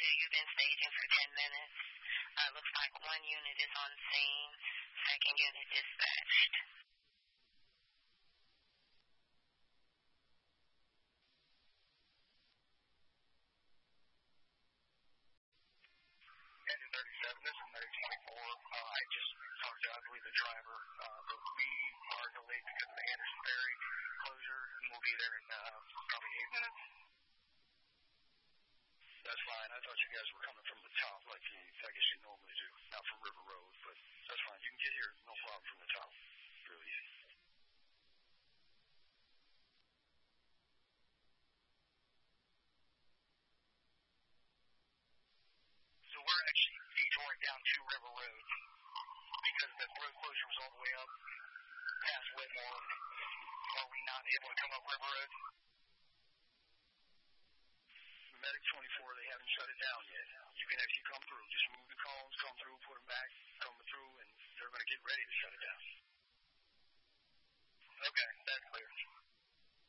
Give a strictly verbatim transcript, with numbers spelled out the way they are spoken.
two, you've been staging for ten minutes. Uh, looks like one unit is on scene. Second unit dispatched. Engine thirty-seven, this is Medic twenty-four. Uh, I just talked to, I believe, the driver. Uh, but we are delayed because of the Anderson Ferry closure, and we'll be there in uh, probably eight minutes. That's fine. I thought you guys were coming from the top, like you, I guess you normally do. Not from River Road, but that's fine. You can get here, no problem, from the top. Really easy. So we're actually detouring down to River Road because the road closure was all the way up past Whitmore. Are we not able to come up River Road? Medic twenty-four, they haven't shut it down yet. You can actually come through. Just move the columns, come through, put them back, come through, and they're going to get ready to shut it down. Okay, that,